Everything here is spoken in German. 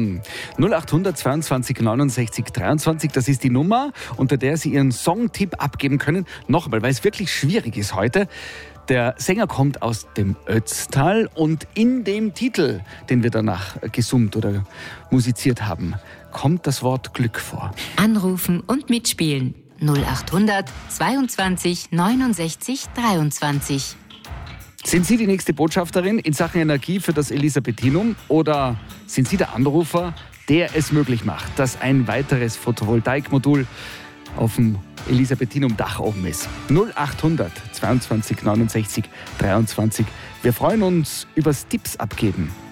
anrufen. 0800 22 69 23, das ist die Nummer, unter der Sie Ihren Songtipp abgeben können. Nochmal, weil es wirklich schwierig ist heute. Der Sänger kommt aus dem Ötztal und in dem Titel, den wir danach gesummt oder musiziert haben, kommt das Wort Glück vor. Anrufen und mitspielen. 0800 22 69 23. Sind Sie die nächste Botschafterin in Sachen Energie für das Elisabethinum oder sind Sie der Anrufer, der es möglich macht, dass ein weiteres Photovoltaikmodul auf dem Elisabethinum-Dach oben ist? 0800 22 69 23. Wir freuen uns übers Tipps abgeben.